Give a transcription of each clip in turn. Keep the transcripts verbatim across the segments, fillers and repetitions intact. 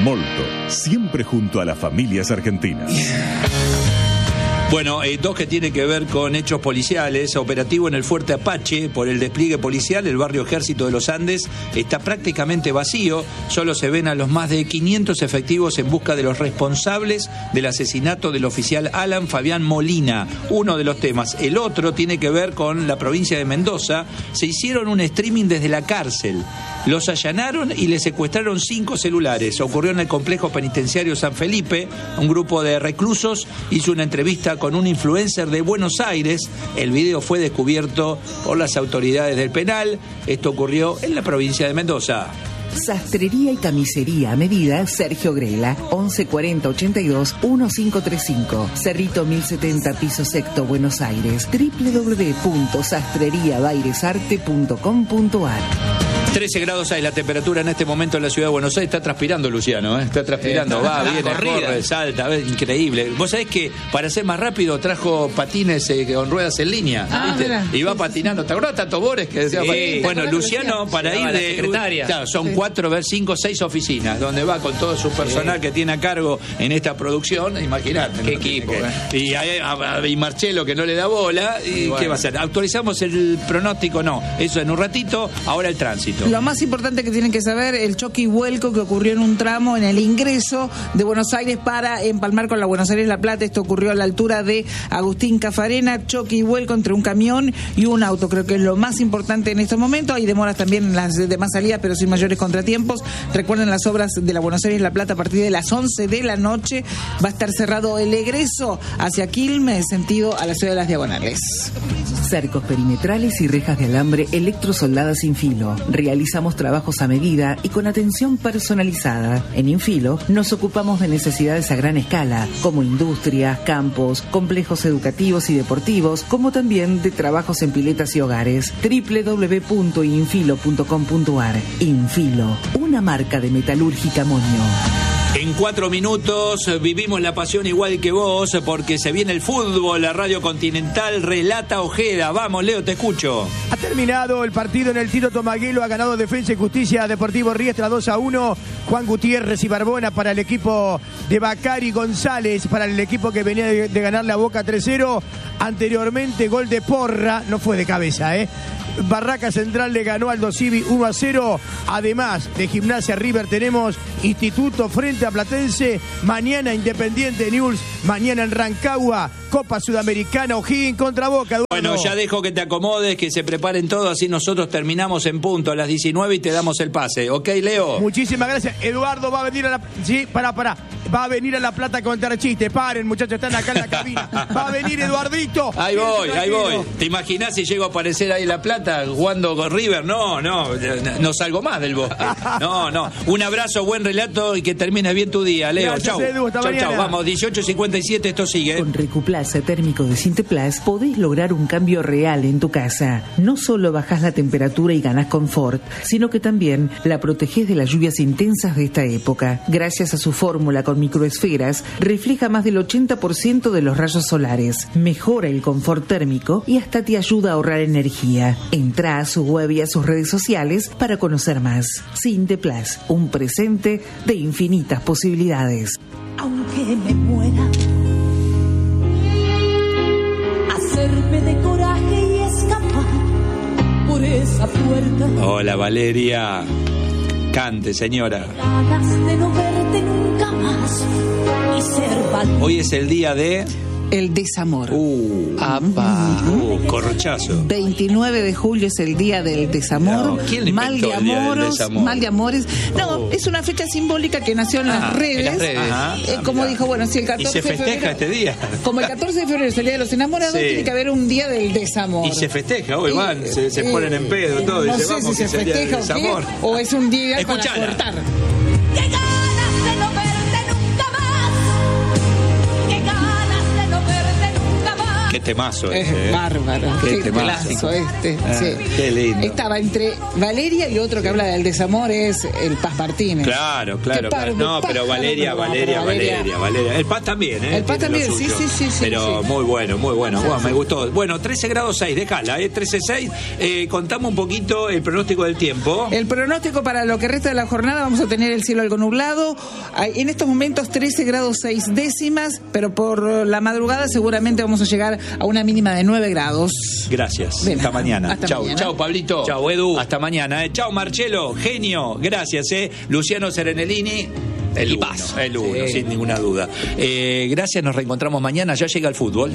Molto, siempre junto a las familias argentinas. Bueno, eh, dos que tienen que ver con hechos policiales. Operativo en el Fuerte Apache. Por el despliegue policial, el barrio Ejército de los Andes está prácticamente vacío. Solo se ven a los más de quinientos efectivos en busca de los responsables del asesinato del oficial Alan Fabián Molina. Uno de los temas. El otro tiene que ver con la provincia de Mendoza. Se hicieron un streaming desde la cárcel. Los allanaron y les secuestraron cinco celulares. Ocurrió en el complejo penitenciario San Felipe. Un grupo de reclusos hizo una entrevista con un influencer de Buenos Aires. El video fue descubierto por las autoridades del penal. Esto ocurrió en la provincia de Mendoza. Sastrería y camisería a medida Sergio Grela, once cuarenta ochenta y dos quince treinta y cinco, Cerrito mil setenta, piso sexto, Buenos Aires. doble u doble u doble u punto sastrería bairesarte punto com punto a r. trece grados hay la temperatura en este momento en la ciudad de Buenos Aires. Está transpirando Luciano, ¿eh? Está transpirando, va, viene, corre, salta, ¿ves? Increíble. Vos sabés que para ser más rápido trajo patines eh, con ruedas en línea, ah, ¿viste? Y va patinando. ¿Te acordás de Tato Bores que decía? Sí, bueno, Luciano para ir de secretaria. Claro, son sí. cuatro, ver cinco, seis oficinas donde va con todo su personal sí. que tiene a cargo en esta producción. Imagínate. Qué ¿no? equipo. Que, y, a, a, y Marcelo que no le da bola. ¿Y, y bueno. qué va a hacer? ¿Actualizamos el pronóstico? No. Eso en un ratito. Ahora el tránsito. Lo más importante que tienen que saber, el choque y vuelco que ocurrió en un tramo en el ingreso de Buenos Aires para empalmar con la Buenos Aires-La Plata. Esto ocurrió a la altura de Agustín Cafarena. Choque y vuelco entre un camión y un auto. Creo que es lo más importante en estos momentos. Hay demoras también en las demás salidas, pero sin mayores contratiempos. Recuerden las obras de la Buenos Aires-La Plata a partir de las once de la noche. Va a estar cerrado el egreso hacia Quilmes, sentido a la ciudad de las Diagonales. Cercos perimetrales y rejas de alambre electrosoldadas Infilo. Realizamos trabajos a medida y con atención personalizada. En Infilo nos ocupamos de necesidades a gran escala, como industrias, campos, complejos educativos y deportivos, como también de trabajos en piletas y hogares. doble u doble u doble u punto infilo punto com punto a r. Infilo, una marca de metalúrgica Moño. En cuatro minutos vivimos la pasión igual que vos, porque se viene el fútbol. La Radio Continental relata Ojeda. Vamos, Leo, te escucho. Ha terminado el partido en el Tito Tomaguelo. Ha ganado Defensa y Justicia Deportivo Riestra dos a uno. Juan Gutiérrez y Barbona para el equipo de Bacari González, para el equipo que venía de, de ganar la Boca tres cero. Anteriormente, gol de Porra. No fue de cabeza, ¿eh? Barraca Central le ganó al Dosivi uno a cero. Además de Gimnasia River tenemos Instituto frente a Platense. Mañana Independiente News. Mañana en Rancagua Copa Sudamericana, O'Higgins contra Boca. Bueno, ya dejo que te acomodes, que se preparen todos, así nosotros terminamos en punto a las diecinueve y te damos el pase. ¿Ok, Leo? Muchísimas gracias. Eduardo va a venir a la... Sí, pará, pará. Va a venir a La Plata a contar chistes. Paren, muchachos, están acá en la cabina. Va a venir Eduardito. Ahí voy, ahí voy. ¿Te imaginás si llego a aparecer ahí en La Plata jugando con River? No, no, no salgo más del bosque. No, no. Un abrazo, buen relato y que termines bien tu día, Leo. Gracias, chau. Edu, hasta chau, mañana. chau. Vamos, dieciocho cincuenta y siete, esto sigue. Con Recuplaza térmico de Sinteplas podés lograr un cambio real en tu casa. No solo bajás la temperatura y ganás confort, sino que también la protegés de las lluvias intensas de esta época. Gracias a su fórmula con microesferas, refleja más del ochenta por ciento de los rayos solares, mejora el confort térmico y hasta te ayuda a ahorrar energía. Entrá a su web y a sus redes sociales para conocer más. Sinteplas, un presente de infinitas posibilidades. Aunque me muera, hacerme de coraje y escapar por esa puerta. Hola, Valeria. Cante, señora. Ganas de no verte nunca más y ser valiente. Hoy es el día de... El desamor. Uh, apa. Uh, corchazo. veintinueve de julio es el día del desamor. No, ¿quién mal de el día del amoros, desamor? mal de amores. No, oh. es una fecha simbólica que nació en, ah, las, redes, en las redes. Ajá, eh, ah, como mirá. dijo, bueno, si el catorce y se festeja de febrero, este día. Como el catorce de febrero es el día de los enamorados, sí. tiene que haber un día del desamor. Y se festeja, hoy van, eh, se, se eh, ponen en pedo, todo. No y sé se vamos, si que se es el día del festeja desamor. o, qué, o es un día Escuchala. para cortar. ¡Qué ganas de no verte nunca más! ¡Qué ganas de no verte nunca más! Qué temazo Es este, ¿eh? bárbaro. Qué Qué temazo. temazo este. Ah, sí. qué lindo. Estaba entre Valeria y otro que habla del desamor, es el Paz Martínez. Claro, claro, Qué claro. par de No, pero pájaros, Valeria, no, Valeria, pero Valeria, Valeria. El Paz también, ¿eh? El Paz Tiene lo también, sí, suyo. sí, sí, sí, Pero sí. muy bueno, muy bueno. Bueno, me gustó. Bueno, trece grados seis, déjala, ¿eh? trece seis. Eh, contamos un poquito el pronóstico del tiempo. El pronóstico para lo que resta de la jornada, vamos a tener el cielo algo nublado. Hay- En estos momentos trece grados seis décimas, pero por la madrugada seguramente vamos a llegar a una mínima de nueve grados. Gracias. De Hasta nada. mañana. Hasta Chau, mañana. chau, Pablito. Chau, Edu. Hasta mañana. Eh. Chau, Marcelo. Genio. Gracias, eh. Luciano Serenellini. El uno, el uno, Sí. sin ninguna duda. Eh, gracias, nos reencontramos mañana. Ya llega el fútbol.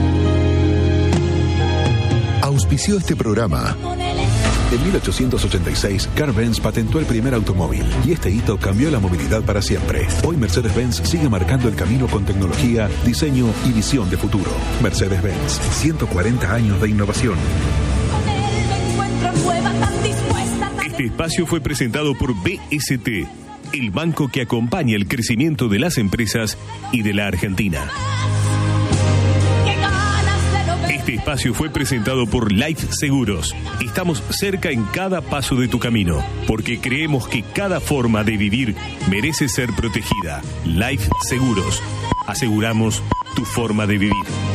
Auspició este programa. En mil ochocientos ochenta y seis, Carl-Benz patentó el primer automóvil y este hito cambió la movilidad para siempre. Hoy Mercedes-Benz sigue marcando el camino con tecnología, diseño y visión de futuro. Mercedes-Benz, ciento cuarenta años de innovación. Con él me encuentro nueva, tan dispuesta, tan Este espacio fue presentado por B S T, el banco que acompaña el crecimiento de las empresas y de la Argentina. que ganas de no ver. Este espacio fue presentado por Life Seguros. Estamos cerca en cada paso de tu camino, porque creemos que cada forma de vivir merece ser protegida. Life Seguros. Aseguramos tu forma de vivir.